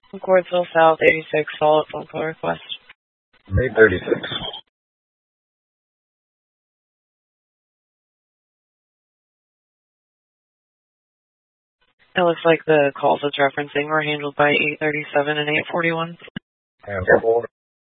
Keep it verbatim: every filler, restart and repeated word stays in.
Cordsville South, eighty-six, follow-up phone call request. eight thirty-six. It looks like the calls it's referencing were handled by eight thirty-seven and eight forty-one. And four.